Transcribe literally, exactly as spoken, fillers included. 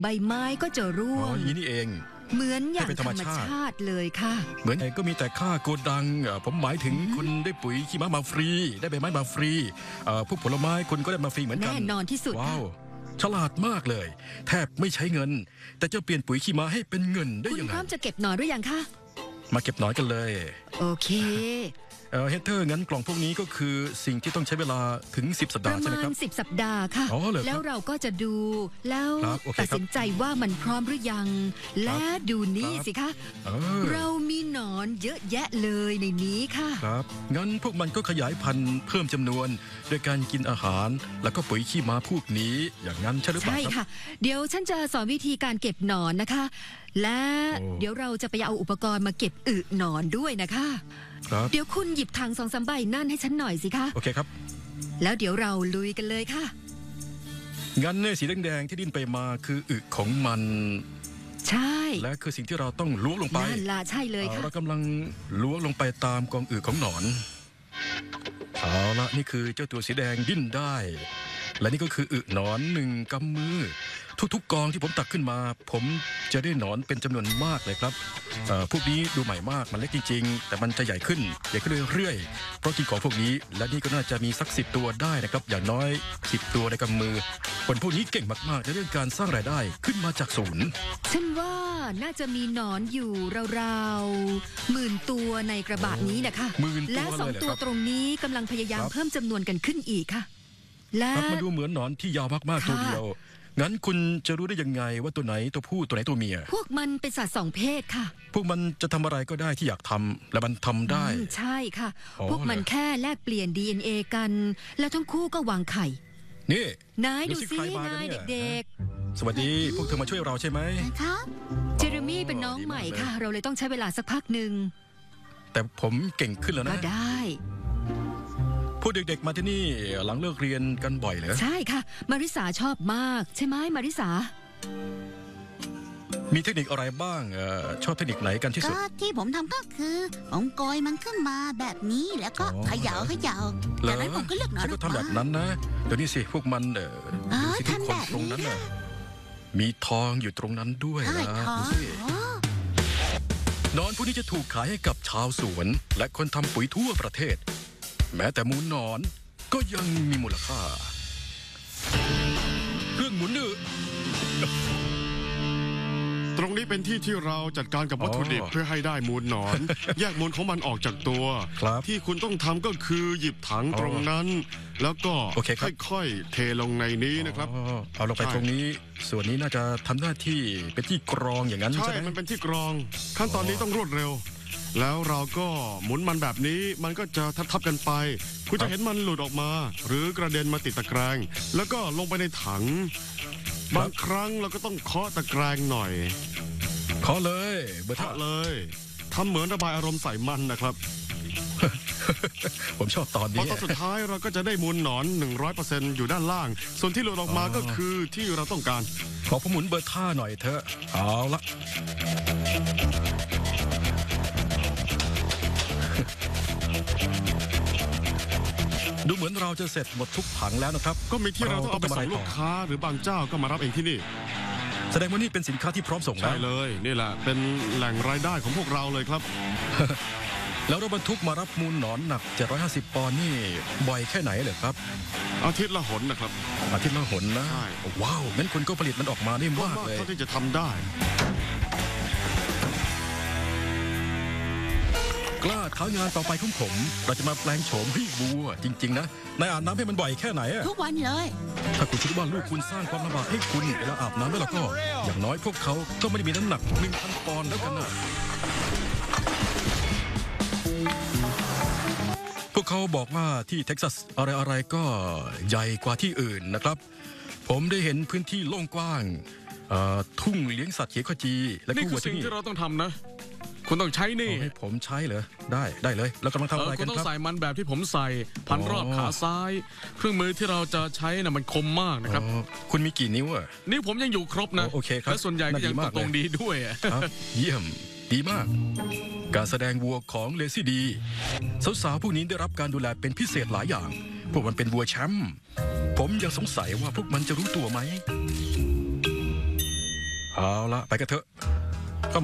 ใบไม้ก็จะร่วงอ๋ออย่างนี้นี่เองเหมือนอย่างให้เป็นธธรรรรมมชาติชาติเลยค่ะเหมือนก็มีแต่ค่าโกดังเอ่อผมหมายถึงคุณได้ปุ๋ยขี้ม้ามาฟรี ได้ใบไม้มาฟรีเอ่อพวกผลไม้คุณก็ได้มาฟรีเหมือนกันแน่นอนที่สุดว้าวฉลาดมากเลย แทบไม่ใช้เงิน แต่จะเปลี่ยนปุ๋ยขี้ม้าให้เป็นเงินได้คุณยังพไงร้อมจะเก็บหนอนหรือยังคะมาเก็บหนอนกันเลยโอเคเออเฮเธอร์งั้นกล่องพวกนี้ก็คือสิ่งที่ต้องใช้เวลาถึงสิบสัปปดาระห์ใช่ไหมมาคณรับสิบสัปดาห์ค่ะอ๋อเหรอครับแล้วเราก็จะดูแล้วครับโอเคครับตัดสินใจว่ามันพร้อมหรือยัง และดูนี่ครับสิคะเออเรามีหนอนเยอะแยะเลยในนี้ค่ะครับงั้นพวกมันก็ขยายพันธุ์เพิ่มจำนวนโดยการกินอาหาร แล้วก็ปุ๋ยขี้ม้าพวกนี้อย่างนั้นใช่หรือเปล่าใช่ครับค่ะ เดี๋ยวฉันจะสอนวิธีการเก็บหนอนนะคะ และโอ้เดี๋ยวเราจะไปเอาอุปกรณ์มาเก็บอึหนอนด้วยนะคะครับเดี๋ยวคุณหยิบถังสองสามใบนั่นให้ฉันหน่อยสิคะโอเคครับแล้วเดี๋ยวเราลุยกันเลยค่ะงั้นเนี่ยสีแดงๆที่ดิ้นไปมาคืออึของมันใช่และคือสิ่งที่เราต้องล้วงลงไปนั่นล่ะใช่เลยเอ่อค่ะเรากำลังล้วงลงไปตามกองอึของหนอนเอาละนี่คือเจ้าตัวสีแดงดิ้นได้ และนี่ก็คืออึหนอนหนึ่งกำมือ ทุกๆกองที่ผมตักขึ้นมา ผมจะได้หนอนเป็นจำนวนมากเลยครับเอ่อพวกนี้ดูใหม่มากมันเล็กจริงๆ แต่มันจะใหญ่ขึ้นใหญ่ขึ้นเรื่อยๆเพราะกินของพวกนี้ และนี่ก็น่าจะมีสักสิบตัวได้นะครับอย่างน้อยสิบตัวในกำมือคนพวกนี้เก่งมากๆในเรื่องการสร้างรายได้ขึ้นมาจากศูนย์ฉันว่าน่าจะมีหนอนอยู่ราวๆหมื่นตัวในกระบะนี้นะคะหมื่นตัวและสองเลยเหรอตัวครับตรงนี้กำลังพยายามครับเพิ่มจำนวนกันขึ้นอีกค่ะ และครับมันดูเหมือนหนอนที่ยาวมากๆค่ะตัวเดียว งั้นคุณจะรู้ได้ยังไงว่าตัวไหนตัวผู้ตัวไหนตัวเมียพวกมันเป็นสัตว์สองเพศค่ะพวกมันจะทำอะไรก็ได้ที่อยากทำและมันทำได้อืมใช่ค่ะอ๋อพวกมันเหรอแค่แลกเปลี่ยน ดี เอ็น เอ กัน แล้วทั้งคู่ก็วางไข่นี่นายดูดูสิสิใครมากันนายเนี่ยเด็กสวัสดี พวกเธอมาช่วยเราใช่ไหมครับๆ เจเรมี่เป็นน้องดีมากใหม่เลยค่ะ เราเลยต้องใช้เวลาสักพักหนึ่งแต่ผมเก่งขึ้นแล้วก็นะได้พวกเด็กๆมาที่นี่หลังเลิกเรียนกันบ่อยเหรอใช่ค่ะ มาริสาชอบมาก ใช่ไหมมาริสามีเทคนิคอะไรบ้างเอ่อชอบเทคนิคไหนกันที่สุก็ดที่ผมทำก็คือผมโกยมันขึ้นมาแบบนี้แล้วก็อ๋อเขย่าเขย่าเหรจากอนั้นผมก็เลือกหนอนฉันอก็อกทำแบบมานั้นนะเดี๋ยวนี้สิพวกมันเอออ๋อดูสิทุกคนทำแบบตรงนั้นนี้น่ะมีทองอยู่ตรงนั้นด้วยใช่นะท้อดูงสิอ๋อหนอนพวกนี้จะถูกขายให้กับชาวสวน และคนทำปุ๋ยทั่วประเทศ แม้แต่มูลหนอนก็ยังมีมูลค่า เครื่องหมุนอึตรงนี้เป็นที่ที่เราจัดการกับวัตถุดิบอ๋อเพื่อให้ได้มูลหนอน แยกมูลของมันออกจากตัวครับที่คุณต้องทำก็คือหยิบถังตรงนั้น แล้วก็โอเคครับค่อยๆเทลงในนี้นะครับอ๋อเอาลงไปใช่ตรงนี้ ส่วนนี้น่าจะทำหน้าที่เป็นที่กรองอย่างนั้นใช่ใช่ไหมมันเป็นที่กรอง ขั้นตอนนี้ต้องรวดเร็ว แล้วเราก็หมุนมันแบบนี้มันก็จะทับๆกันไป คุณจะเห็นมันหลุดออกมา หรือกระเด็นมาติดตะแกรงแล้วก็ลงไปในถัง บางครั้งเราก็ต้องเคาะตะแกรงหน่อยขอเลยเบอร์เคาะท่าเลยทำเหมือนระบายอารมณ์ใส่มันนะครับผมชอบตอนพอนี้ตอนสุดท้ายเราก็จะได้มูลหนอน หนึ่งร้อยเปอร์เซ็นต์ อยู่ด้านล่าง ส่วนที่หลุดออกมาอ๋อก็คือที่เราต้องการขอผมหมุนเบอร์ท่าหน่อยเถอะ เอาละ ดูเหมือนเราจะเสร็จหมดทุกถังแล้วนะครับก็มีที่เราต้องเอาไปเราต้องส่งทำอะไรต่อลูกค้าหรือบางเจ้าก็มารับเองที่นี่แสดงว่านี่เป็นสินค้าที่พร้อมส่งใช่แล้วเลย นี่แหละ เป็นแหล่งรายได้ของพวกเราเลยครับแล้วรถบรรทุกมารับมูลหนอนหนักเจ็ดร้อยห้าสิบปอนด์นี่บ่อยแค่ไหนเลยครับอาทิตย์ละหนนะครับอาทิตย์ละหนนะใช่ว้าวงั้นคุณก็ผลิตมันออกมาได้ก็มากมากเลยเท่าที่จะทำได้กล้าท้างานต่อไปของผม เราจะมาแปลงโฉมให้วัว จริง ๆ นะนายอาบน้ำให้มันบ่อยแค่ไหนอะทุกวันเลยถ้าคุณคิดว่าลูกคุณสร้างความลำบากให้คุณเวลาอาบน้ำแล้วก็ อย่างน้อยพวกเขาก็ไม่ได้มีน้ำหนักหนึ่งพันปอนด์แล้วกันนะพวกเขาบอกว่าที่เท็กซัสอะไรๆก็ใหญ่กว่าที่อื่นนะครับ ผมได้เห็นพื้นที่โล่งกว้างเอ่อทุ่งเลี้ยงสัตว์เขียวขจี และก็นี่คืวัวอสิ่ที่งนี่ที่เราต้องทำนะ คุณต้องใช้นี่เอาให้ผมใช้เหรอได้ได้เลย แล้วกำลังทำเออะอไรคุกัณนต้อคงรับใส่มันแบบที่ผมใส่ พันรอบอ๋อขาซ้าย เครื่องมือที่เราจะใช้น่ะมันคมมากนะครับอ๋อคุณมีกี่นิ้วอะนี่ผมยังอยู่ครบนะโอเคครับและส่วนใหญ่ก็ยังน่าดีมากตรงเลยๆดีด้วยอะครับเยี่ยมดีมาก การแสดงวัวของเลซี่ดีสาวๆพวกนี้ได้รับการดูแลเป็นพิเศษหลายอย่าง พวกมันเป็นวัวแชมป์ผมยังสงสัยว่าพวกมันจะรู้ตัวไหมเอาละไปกันเถอะ